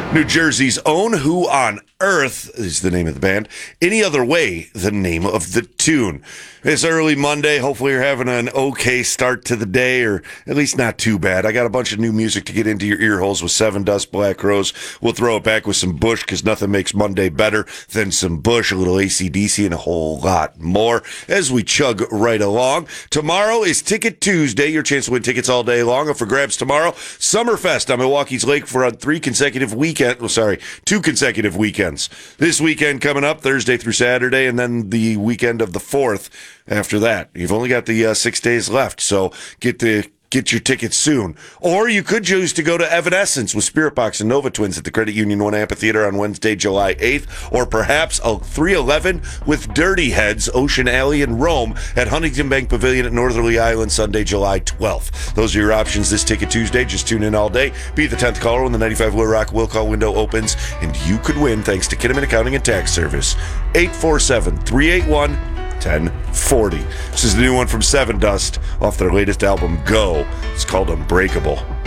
New Jersey's own Who on Earth is the name of the band. Any Other Way, the name of the tune. It's early Monday. Hopefully you're having an okay start to the day, or at least not too bad. I got a bunch of new music to get into your ear holes with Seven Dust, Black Rose. We'll throw it back with some Bush, because nothing makes Monday better than some Bush, a little AC/DC, and a whole lot more as we chug right along. Tomorrow is Ticket Tuesday. Your chance to win tickets all day long. And for grabs tomorrow, Summerfest on Milwaukee's Lake for 2 consecutive weekends. This weekend coming up, Thursday through Saturday, and then the weekend of the 4th after that. You've only got the 6 days left, so get your tickets soon. Or you could choose to go to Evanescence with Spirit Box and Nova Twins at the Credit Union 1 Amphitheater on Wednesday, July 8th, or perhaps a 311 with Dirty Heads, Ocean Alley in Rome at Huntington Bank Pavilion at Northerly Island, Sunday, July 12th. Those are your options this Ticket Tuesday. Just tune in all day. Be the 10th caller when the 95 Will Rock Will Call window opens, and you could win thanks to Kinnaman Accounting and Tax Service. 847-381-1040. This is the new one from Seven Dust off their latest album, Go. It's called Unbreakable.